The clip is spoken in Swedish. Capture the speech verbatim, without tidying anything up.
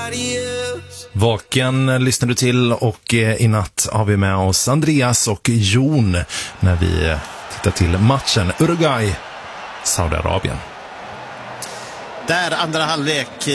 Vaken lyssnar du till, och i natt har vi med oss Andreas och Jon när vi tittar till matchen Uruguay-Saudiarabien. Där andra halvlek